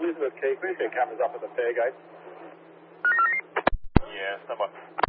Elizabeth Key, please get cameras up at the fare gate. Yeah, stand by.